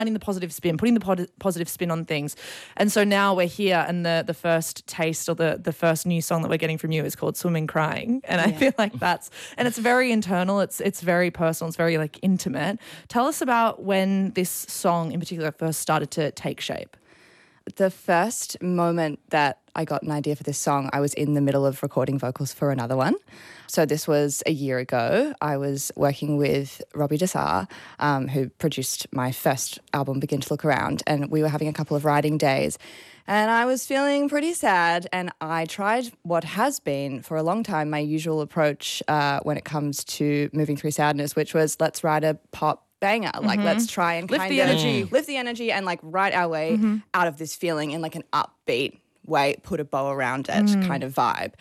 finding the positive spin, putting the positive spin on things. And so now we're here, and the first taste, or the first new song that we're getting from you is called Swimming Crying. And I feel like and it's very internal, it's very personal, it's very like intimate. Tell us about when this song in particular first started to take shape. The first moment that I got an idea for this song, I was in the middle of recording vocals for another one. So this was a year ago. I was working with Robbie Desar, who produced my first album, Begin to Look Around, and we were having a couple of writing days. And I was feeling pretty sad, and I tried what has been for a long time my usual approach when it comes to moving through sadness, which was let's write a pop banger. Like, let's try and lift the energy and like write our way out of this feeling in like an upbeat way, put a bow around it kind of vibe.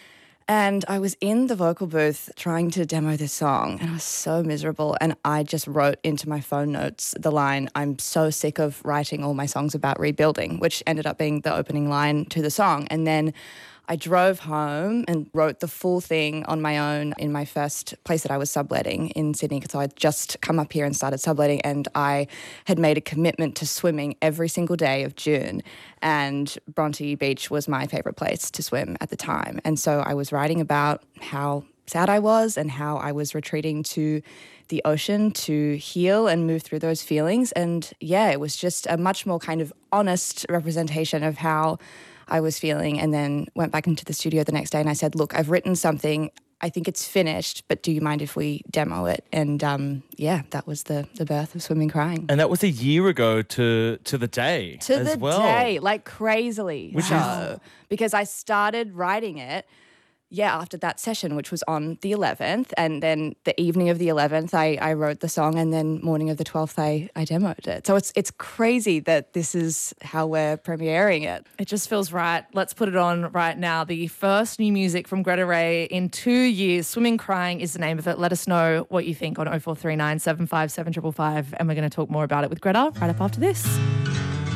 And I was in the vocal booth trying to demo this song, and I was so miserable. And I just wrote into my phone notes the line, "I'm so sick of writing all my songs about rebuilding," which ended up being the opening line to the song. And then I drove home and wrote the full thing on my own in my first place that I was subletting in Sydney, because I'd just come up here and started subletting, and I had made a commitment to swimming every single day of June, and Bronte Beach was my favourite place to swim at the time. And so I was writing about how sad I was and how I was retreating to the ocean to heal and move through those feelings. And yeah, it was just a much more kind of honest representation of how I was feeling. And then went back into the studio the next day and I said, look, I've written something. I think it's finished, but do you mind if we demo it? And that was the birth of Swimming Crying. And that was a year ago to the day day, like crazily. Because I started writing it after that session, which was on the 11th. And then the evening of the 11th, I wrote the song, and then morning of the 12th, I demoed it. So it's crazy that this is how we're premiering it. It just feels right. Let's put it on right now. The first new music from Greta Ray in 2 years. Swimming Crying is the name of it. Let us know what you think on 0439 757 555, and we're going to talk more about it with Greta right up after this.